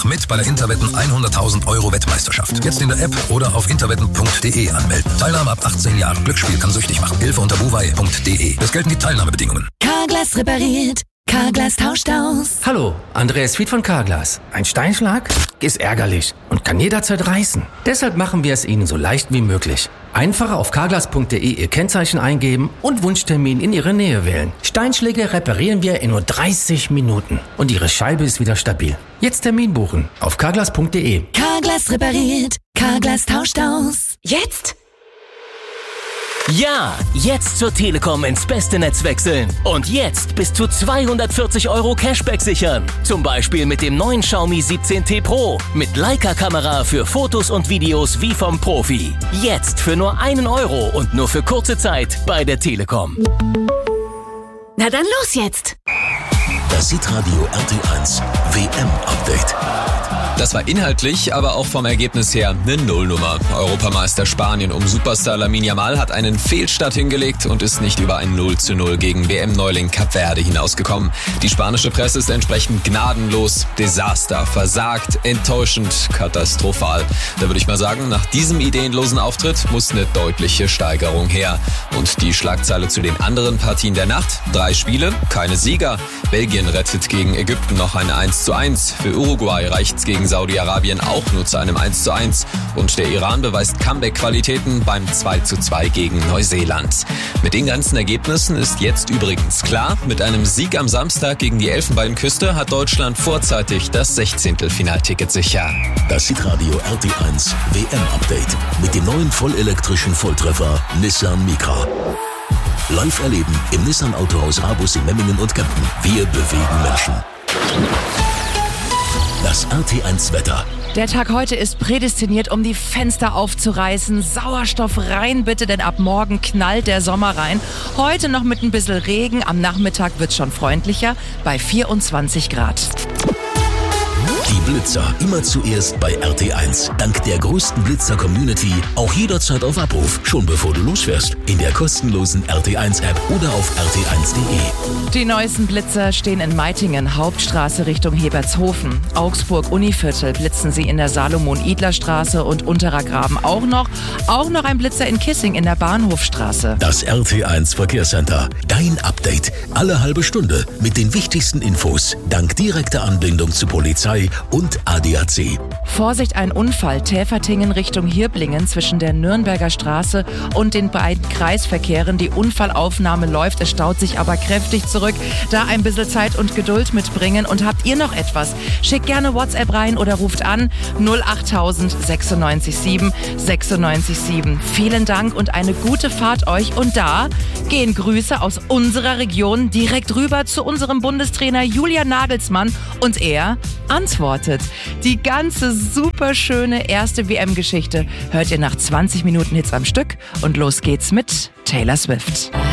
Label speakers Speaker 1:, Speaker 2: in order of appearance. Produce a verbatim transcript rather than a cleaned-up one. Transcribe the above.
Speaker 1: Mach mit bei der Interwetten hunderttausend Euro Wettmeisterschaft. Jetzt in der App oder auf interwetten punkt de anmelden. Teilnahme ab achtzehn Jahren. Glücksspiel kann süchtig machen. Hilfe unter buwei punkt de. Es gelten die Teilnahmebedingungen.
Speaker 2: Carglass repariert. Carglass tauscht aus.
Speaker 3: Hallo, Andreas Fied von Carglass. Ein Steinschlag ist ärgerlich und kann jederzeit reißen. Deshalb machen wir es Ihnen so leicht wie möglich. Einfach auf carglass punkt de Ihr Kennzeichen eingeben und Wunschtermin in Ihre Nähe wählen. Steinschläge reparieren wir in nur dreißig Minuten und Ihre Scheibe ist wieder stabil. Jetzt Termin buchen auf carglass punkt de.
Speaker 2: Carglass repariert. Carglass tauscht aus.
Speaker 4: Jetzt? Ja, jetzt zur Telekom ins beste Netz wechseln. Und jetzt bis zu zweihundertvierzig Euro Cashback sichern. Zum Beispiel mit dem neuen Xiaomi siebzehn T Pro. Mit Leica-Kamera für Fotos und Videos wie vom Profi. Jetzt für nur einen Euro und nur für kurze Zeit bei der Telekom.
Speaker 2: Na dann los jetzt.
Speaker 5: Das Hitradio R T eins W M-Update.
Speaker 6: Das war inhaltlich, aber auch vom Ergebnis her eine Nullnummer. Europameister Spanien um Superstar Lamine Yamal hat einen Fehlstart hingelegt und ist nicht über ein null zu null gegen W M-Neuling Kap Verde hinausgekommen. Die spanische Presse ist entsprechend gnadenlos. Desaster, versagt, enttäuschend, katastrophal. Da würde ich mal sagen, nach diesem ideenlosen Auftritt muss eine deutliche Steigerung her. Und die Schlagzeile zu den anderen Partien der Nacht? Drei Spiele, keine Sieger. Belgien rettet gegen Ägypten noch ein eins zu eins. Für Uruguay reicht's gegen Saudi-Arabien auch nur zu einem eins zu eins. Und der Iran beweist Comeback-Qualitäten beim zwei zu zwei gegen Neuseeland. Mit den ganzen Ergebnissen ist jetzt übrigens klar, mit einem Sieg am Samstag gegen die Elfenbeinküste hat Deutschland vorzeitig das Sechzehntelfinalticket sicher.
Speaker 5: Das Hitradio R T eins W M-Update mit dem neuen vollelektrischen Volltreffer Nissan Micra. Live erleben im Nissan Autohaus Rabus in Memmingen und Kempten. Wir bewegen Menschen. Das R T eins Wetter.
Speaker 7: Der Tag heute ist prädestiniert, um die Fenster aufzureißen. Sauerstoff rein bitte, denn ab morgen knallt der Sommer rein. Heute noch mit ein bisschen Regen, am Nachmittag wird's schon freundlicher bei vierundzwanzig Grad.
Speaker 5: Die Blitzer immer zuerst bei R T eins. Dank der größten Blitzer-Community auch jederzeit auf Abruf, schon bevor du losfährst. In der kostenlosen R T eins App oder auf r t eins punkt de.
Speaker 7: Die neuesten Blitzer stehen in Meitingen, Hauptstraße Richtung Hebertshofen. Augsburg, Univiertel blitzen sie in der Salomon-Idler-Straße und Unterer Graben auch noch. Auch noch ein Blitzer in Kissing in der Bahnhofstraße.
Speaker 5: Das R T eins Verkehrscenter. Dein Update. Alle halbe Stunde mit den wichtigsten Infos. Dank direkter Anbindung zu Polizei und A D A C.
Speaker 7: Vorsicht, ein Unfall. Täfertingen Richtung Hirblingen zwischen der Nürnberger Straße und den beiden Kreisverkehren. Die Unfallaufnahme läuft, es staut sich aber kräftig zurück. Da ein bisschen Zeit und Geduld mitbringen. Und habt ihr noch etwas? Schickt gerne WhatsApp rein oder ruft an null achttausend sechsundneunzig sieben sechsundneunzig sieben. Vielen Dank und eine gute Fahrt euch. Und da gehen Grüße aus unserer Region direkt rüber zu unserem Bundestrainer Julian Nagelsmann. Und er antwortet. Die ganze super schöne erste W M-Geschichte hört ihr nach zwanzig Minuten Hits am Stück und los geht's mit Taylor Swift.